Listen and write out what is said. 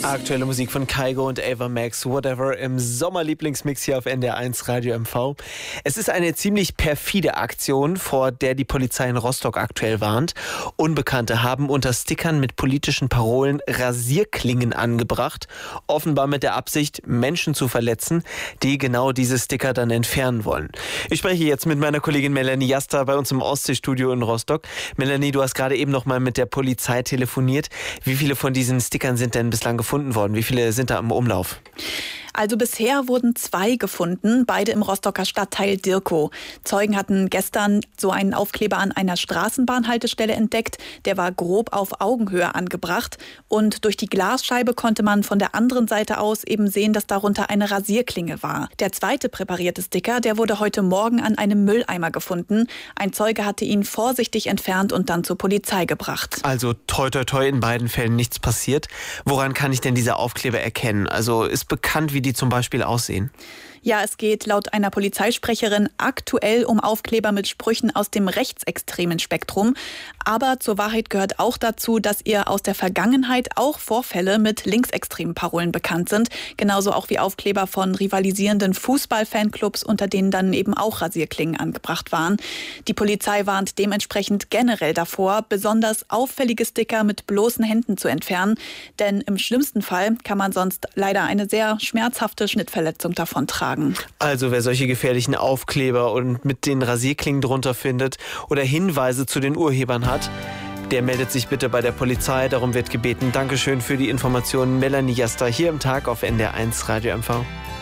Aktuelle Musik von Kygo und Ava Max, Whatever, im Sommerlieblingsmix hier auf NDR1 Radio MV. Es ist eine ziemlich perfide Aktion, vor der die Polizei in Rostock aktuell warnt. Unbekannte haben unter Stickern mit politischen Parolen Rasierklingen angebracht, offenbar mit der Absicht, Menschen zu verletzen, die genau diese Sticker dann entfernen wollen. Ich spreche jetzt mit meiner Kollegin Melanie Jasta bei uns im Ostseestudio in Rostock. Melanie, du hast gerade eben noch mal mit der Polizei telefoniert. Wie viele von diesen Stickern sind denn bislang gefunden worden? Wie viele sind da im Umlauf? Also bisher wurden 2 gefunden, beide im Rostocker Stadtteil Dirkow. Zeugen hatten gestern so einen Aufkleber an einer Straßenbahnhaltestelle entdeckt. Der war grob auf Augenhöhe angebracht. Und durch die Glasscheibe konnte man von der anderen Seite aus eben sehen, dass darunter eine Rasierklinge war. Der zweite präparierte Sticker, der wurde heute Morgen an einem Mülleimer gefunden. Ein Zeuge hatte ihn vorsichtig entfernt und dann zur Polizei gebracht. Also toi toi toi, in beiden Fällen nichts passiert. Woran kann ich denn diese Aufkleber erkennen? Also ist bekannt, wie die zum Beispiel aussehen? Ja, es geht laut einer Polizeisprecherin aktuell um Aufkleber mit Sprüchen aus dem rechtsextremen Spektrum. Aber zur Wahrheit gehört auch dazu, dass ihr aus der Vergangenheit auch Vorfälle mit linksextremen Parolen bekannt sind. Genauso auch wie Aufkleber von rivalisierenden Fußballfanclubs, unter denen dann eben auch Rasierklingen angebracht waren. Die Polizei warnt dementsprechend generell davor, besonders auffällige Sticker mit bloßen Händen zu entfernen. Denn im schlimmsten Fall kann man sonst leider eine sehr schmerzhafte Schnittverletzung davontragen. Also wer solche gefährlichen Aufkleber und mit den Rasierklingen drunter findet oder Hinweise zu den Urhebern hat, der meldet sich bitte bei der Polizei. Darum wird gebeten. Dankeschön für die Informationen. Melanie Jasta hier im Tag auf NDR1 Radio MV.